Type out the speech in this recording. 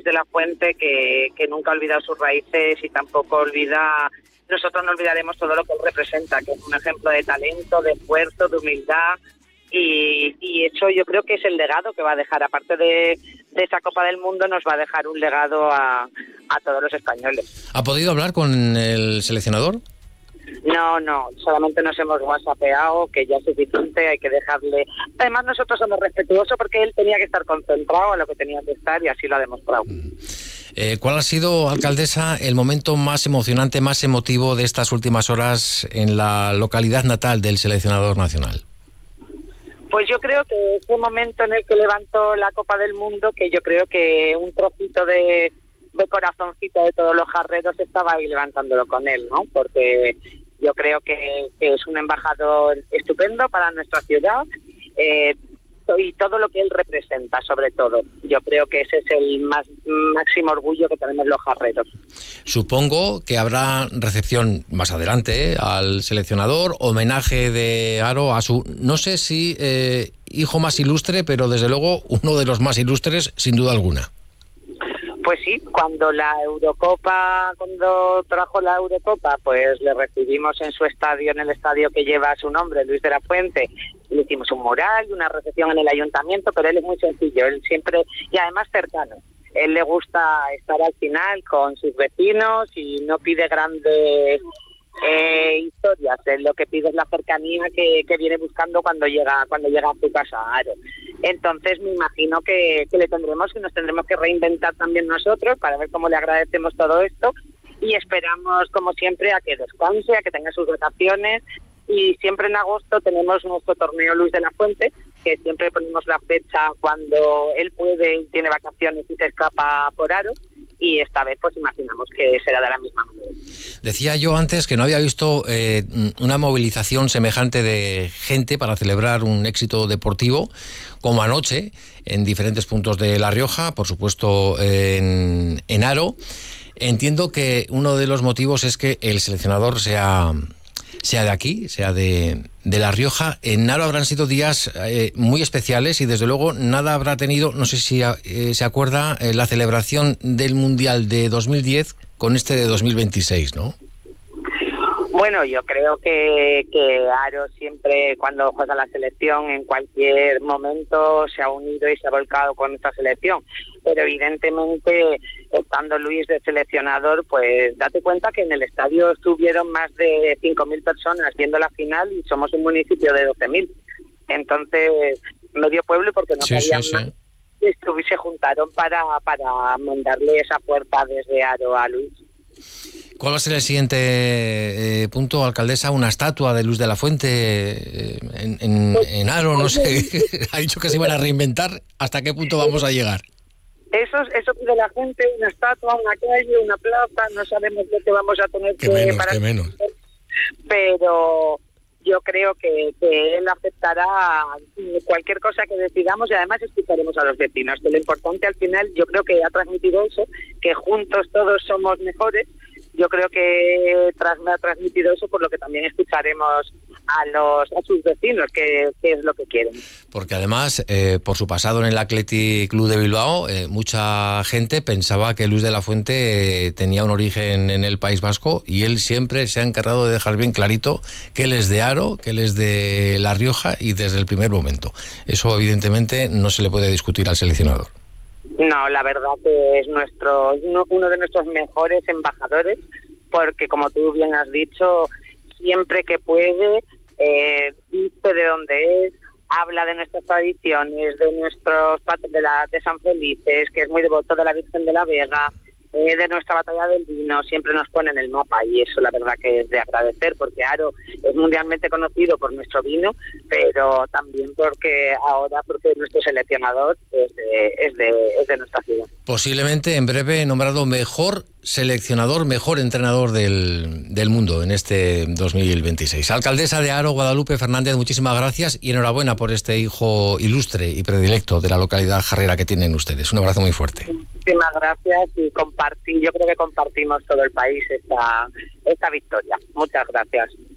Luis de la Fuente, que nunca ha olvidado sus raíces y tampoco olvida. Nosotros no olvidaremos todo lo que él representa, que es un ejemplo de talento, de esfuerzo, de humildad, y eso yo creo que es el legado que va a dejar. Aparte de esa Copa del Mundo, nos va a dejar un legado a todos los españoles. ¿Ha podido hablar con el seleccionador? No, solamente nos hemos whatsappeado, que ya es suficiente, hay que dejarle. Además, nosotros somos respetuosos porque él tenía que estar concentrado en lo que tenía que estar y así lo ha demostrado. ¿Cuál ha sido, alcaldesa, el momento más emocionante, más emotivo de estas últimas horas en la localidad natal del seleccionador nacional? Pues yo creo que ese momento en el que levantó la Copa del Mundo, que yo creo que un trocito de corazoncito de todos los jarreros estaba ahí levantándolo con él, ¿no? Porque yo creo que es un embajador estupendo para nuestra ciudad, y todo lo que él representa, sobre todo. Yo creo que ese es el máximo orgullo que tenemos los jarreros. Supongo que habrá recepción más adelante al seleccionador, homenaje de Haro a su, no sé si hijo más ilustre, pero desde luego uno de los más ilustres, sin duda alguna. Pues sí, cuando trajo la Eurocopa, pues le recibimos en su estadio, en el estadio que lleva su nombre, Luis de la Fuente. Le hicimos un mural, una recepción en el ayuntamiento, pero él es muy sencillo, él siempre, y además cercano. Él le gusta estar al final con sus vecinos y no pide grandes historias. Él lo que pide es la cercanía que viene buscando cuando llega a su casa, Haro. Entonces me imagino que nos tendremos que reinventar también nosotros para ver cómo le agradecemos todo esto, y esperamos, como siempre, a que descanse, a que tenga sus vacaciones. Y siempre en agosto tenemos nuestro torneo Luis de la Fuente, que siempre ponemos la fecha cuando él puede y tiene vacaciones y se escapa por Haro, y esta vez pues imaginamos que será de la misma manera. Decía yo antes que no había visto una movilización semejante de gente para celebrar un éxito deportivo como anoche en diferentes puntos de La Rioja, por supuesto en Haro. Entiendo que uno de los motivos es que el seleccionador sea de aquí, sea de La Rioja. En Haro habrán sido días muy especiales y desde luego nada habrá tenido, no sé si se acuerda, la celebración del Mundial de 2010 con este de 2026, ¿no? Bueno, yo creo que Haro siempre, cuando juega la selección, en cualquier momento se ha unido y se ha volcado con nuestra selección. Pero evidentemente, estando Luis de seleccionador, pues date cuenta que en el estadio estuvieron más de 5.000 personas viendo la final y somos un municipio de 12.000. Entonces, medio pueblo, porque no sabían más, se juntaron para mandarle esa fuerza desde Haro a Luis. ¿Cuál va a ser el siguiente punto, alcaldesa? ¿Una estatua de Luis de la Fuente en Haro? No sé, ha dicho que se iban a reinventar. ¿Hasta qué punto vamos a llegar? Eso pide la gente, una estatua, una calle, una plaza, no sabemos lo que vamos a tener que menos. Pero yo creo que él aceptará cualquier cosa que decidamos, y además escucharemos a los vecinos, que lo importante al final, yo creo que ha transmitido eso, que juntos todos somos mejores. Yo creo que me ha transmitido eso, por lo que también escucharemos a sus vecinos, que es lo que quieren. Porque además, por su pasado en el Athletic Club de Bilbao, mucha gente pensaba que Luis de la Fuente tenía un origen en el País Vasco, y él siempre se ha encargado de dejar bien clarito que él es de Haro, que él es de La Rioja, y desde el primer momento. Eso evidentemente no se le puede discutir al seleccionador. No, la verdad que es uno de nuestros mejores embajadores, porque como tú bien has dicho, siempre que puede, dice de dónde es, habla de nuestras tradiciones, de San Felices, que es muy devoto de la Virgen de la Vega, de nuestra batalla del vino, siempre nos pone en el mapa, y eso la verdad que es de agradecer, porque Haro es mundialmente conocido por nuestro vino, pero también porque nuestro seleccionador es de nuestra ciudad. Posiblemente en breve nombrado mejor seleccionador, mejor entrenador del mundo en este 2026. Alcaldesa de Haro, Guadalupe Fernández, muchísimas gracias y enhorabuena por este hijo ilustre y predilecto de la localidad jarrera que tienen ustedes. Un abrazo muy fuerte. Muchísimas gracias, y yo creo que compartimos todo el país esta victoria. Muchas gracias.